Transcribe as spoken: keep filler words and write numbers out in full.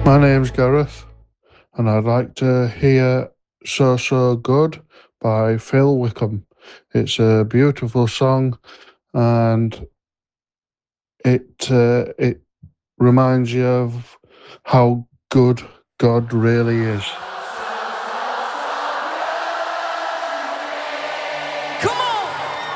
My name's Gareth, and I'd like to hear So So Good by Phil Wickham. It's a beautiful song, and it uh, it reminds you of how good God really is.